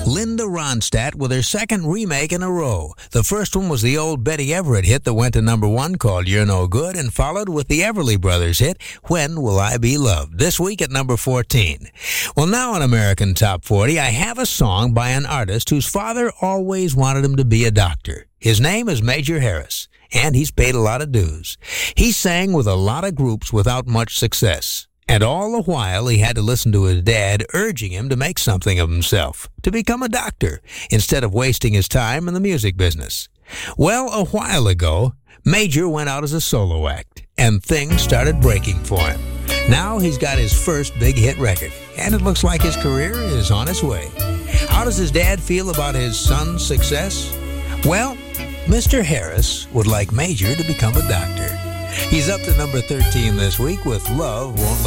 Linda Ronstadt with her second remake in a row. The first one was the old Betty Everett hit that went to number 1 called You're No Good, and followed with the Everly Brothers hit, When Will I Be Loved, this week at number 14. Well, now on American Top 40, I have a song by an artist whose father always wanted him to be a doctor. His name is Major Harris, and he's paid a lot of dues. He sang with a lot of groups without much success. And all the while, he had to listen to his dad urging him to make something of himself, to become a doctor, instead of wasting his time in the music business. Well, a while ago, Major went out as a solo act, and things started breaking for him. Now he's got his first big hit record, and it looks like his career is on its way. How does his dad feel about his son's success? Well, Mr. Harris would like Major to become a doctor. He's up to number 13 this week with Love Won't Let